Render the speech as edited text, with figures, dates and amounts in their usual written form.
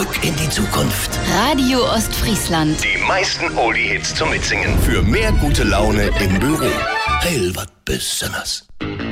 Zurück in die Zukunft. Radio Ostfriesland. Die meisten Oldie-Hits zum Mitsingen. Für mehr gute Laune im Büro. Heil, wat Besonderes.